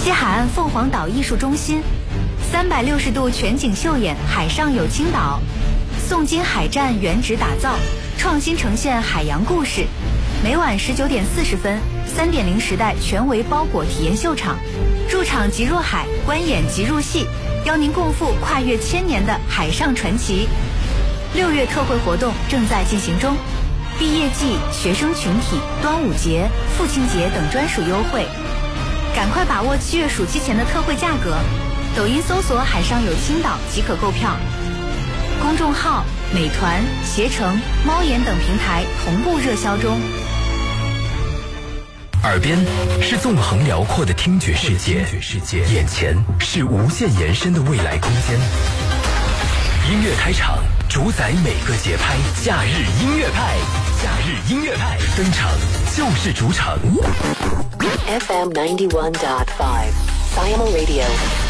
西海岸凤凰岛艺术中心，360度全景秀演海上有青岛，宋金海战原址打造，创新呈现海洋故事。每晚19点40分，3.0时代全维包裹体验秀场，入场即入海，观演即入戏，邀您共赴跨越1000年的海上传奇。6月特惠活动正在进行中，毕业季、学生群体、端午节、父亲节等专属优惠，赶快把握7月暑期前的特惠价格。抖音搜索海上有青岛即可购票，公众号、美团、携程、猫眼等平台同步热销中。 耳边是纵横辽阔的听觉世界，眼前是无限延伸的未来空间。音乐开场，主宰每个节拍，夏日音乐派，登场就是主场。 FM 91.5 Siamo Radio。